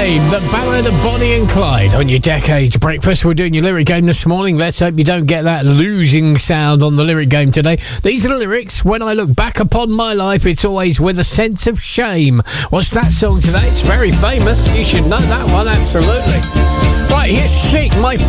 Shame, the ballad of Bonnie and Clyde on your Decades Breakfast. We're doing your lyric game this morning. Let's hope you don't get that losing sound on the lyric game today. These are the lyrics. When I look back upon my life, it's always with a sense of shame. What's that song today? It's very famous. You should know that one, absolutely. Right, here's Chic, My